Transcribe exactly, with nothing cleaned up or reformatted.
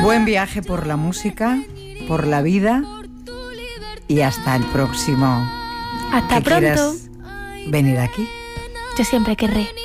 Buen viaje por la música, por la vida y hasta el próximo. Hasta que pronto. quieras venir aquí. Yo siempre querré.